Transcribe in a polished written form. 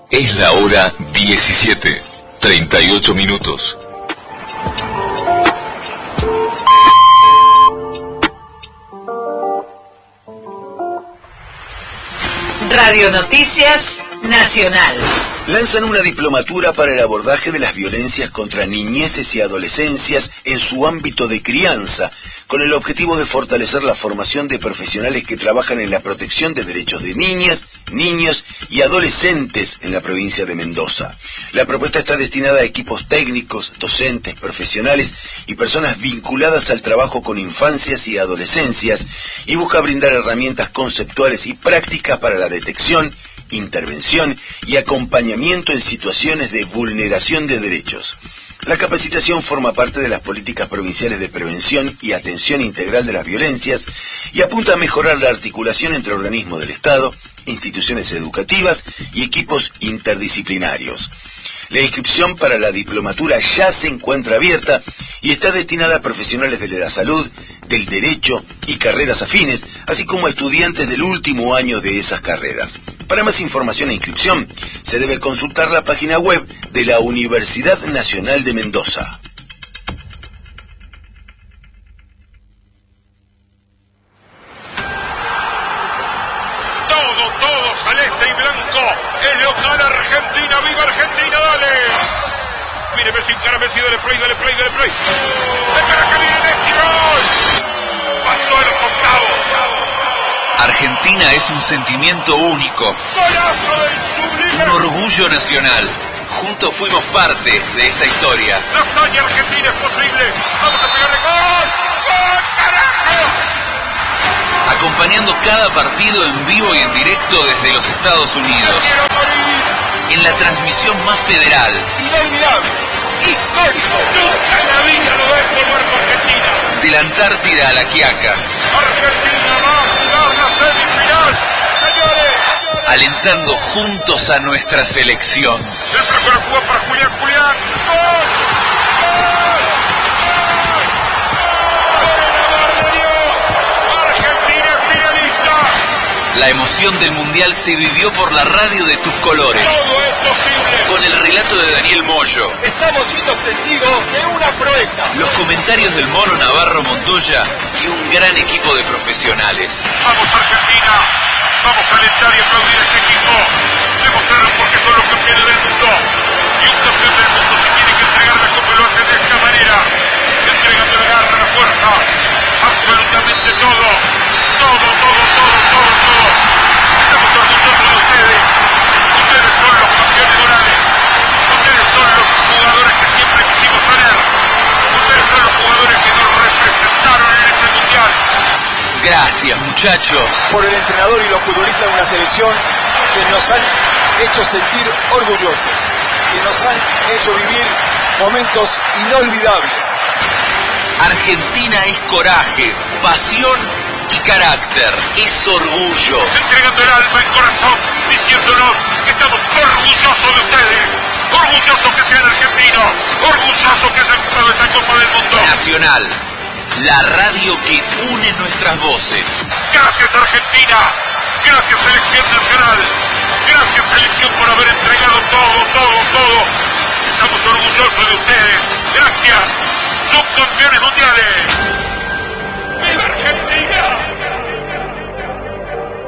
Es la hora 17:38. Radio Noticias Nacional. Lanzan una diplomatura para el abordaje de las violencias contra niñeces y adolescencias en su ámbito de crianza, con el objetivo de fortalecer la formación de profesionales que trabajan en la protección de derechos de niñas, niños y adolescentes en la provincia de Mendoza. La propuesta está destinada a equipos técnicos, docentes, profesionales y personas vinculadas al trabajo con infancias y adolescencias y busca brindar herramientas conceptuales y prácticas para la detección, intervención y acompañamiento en situaciones de vulneración de derechos. La capacitación forma parte de las políticas provinciales de prevención y atención integral de las violencias y apunta a mejorar la articulación entre organismos del Estado, instituciones educativas y equipos interdisciplinarios. La inscripción para la diplomatura ya se encuentra abierta y está destinada a profesionales de la salud, del derecho y carreras afines, así como a estudiantes del último año de esas carreras. Para más información e inscripción, se debe consultar la página web de la Universidad Nacional de Mendoza. Todo celeste y blanco, el local Argentina, ¡viva Argentina, dale! Mire Messi, cara Messi, dale play. ¡Espera que viene Messi, gol! Pasó a los octavos. Argentina es un sentimiento único, ¡Golazo del sublime! un orgullo nacional. Juntos fuimos parte de esta historia. ¡La hazaña argentina es posible! ¡Vamos a pegarle gol! ¡Gol, carajo! Acompañando cada partido en vivo y en directo desde los Estados Unidos. ¡Quiero morir! En la transmisión más federal. ¡Inolvidable! ¡Histórico! ¡Nunca en la vida lo ves por Marco Argentina! De la Antártida a la Quiaca. ¡Argentina va a jugar la semifinal! ¡Señores! Alentando juntos a nuestra selección. El primero jugó para Julián. ¡Gol! ¡Argentina es finalista! La emoción del Mundial se vivió por la radio de tus colores. Todo es posible. Con el relato de Daniel Moyo. Estamos siendo testigos de una proeza. Los comentarios del Mono Navarro Montoya y un gran equipo de profesionales. Vamos Argentina, vamos a alentar y aplaudir a este equipo. Demostraron por qué son los campeones del mundo. Y un campeón del mundo se tiene que entregar la copa, lo hace de esta manera. Entregando la garra, la fuerza, absolutamente todo. Estamos orgullosos de ustedes. Ustedes son los campeones morales. Ustedes son los jugadores que siempre quisimos tener. Ustedes son los jugadores que nos representaron en este mundial. Gracias, muchachos. Por el entrenador y los futbolistas de una selección que nos han hecho sentir orgullosos, que nos han hecho vivir momentos inolvidables. Argentina es coraje, pasión y carácter. Es orgullo. Entregando el alma, el corazón, diciéndonos que estamos orgullosos de ustedes. Orgullosos que sean argentinos. Orgullosos que hayan jugado esta Copa del Mundo. Nacional, la radio que une nuestras voces. Gracias Argentina. Gracias Selección Nacional. Gracias Selección por haber entregado todo. Estamos orgullosos de ustedes. Gracias. Subcampeones mundiales.